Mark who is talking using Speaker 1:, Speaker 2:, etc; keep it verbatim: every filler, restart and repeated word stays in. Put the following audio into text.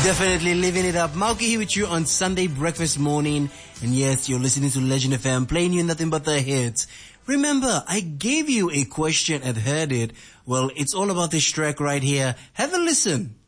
Speaker 1: Definitely living it up. Mauki here with you on Sunday breakfast morning. And yes, you're listening to Legend F M, playing you nothing but the hits. Remember, I gave you a question and heard it. Well, it's all about this track right here. Have a listen.